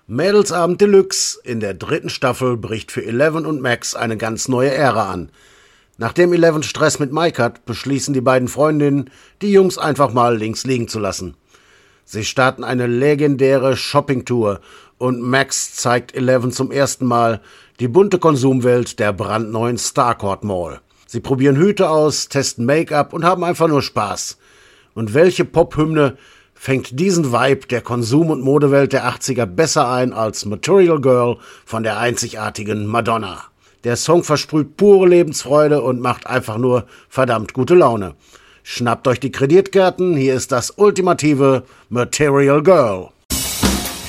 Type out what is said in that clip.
Mädelsabend Deluxe in der 3. Staffel bricht für Eleven und Max eine ganz neue Ära an. Nachdem Eleven Stress mit Mike hat, beschließen die beiden Freundinnen, die Jungs einfach mal links liegen zu lassen. Sie starten eine legendäre Shoppingtour und Max zeigt Eleven zum ersten Mal die bunte Konsumwelt der brandneuen Starcourt Mall. Sie probieren Hüte aus, testen Make-up und haben einfach nur Spaß. Und welche Pop-Hymne fängt diesen Vibe der Konsum- und Modewelt der 80er besser ein als Material Girl von der einzigartigen Madonna? Der Song versprüht pure Lebensfreude und macht einfach nur verdammt gute Laune. Schnappt euch die Kreditkarten, hier ist das ultimative Material Girl.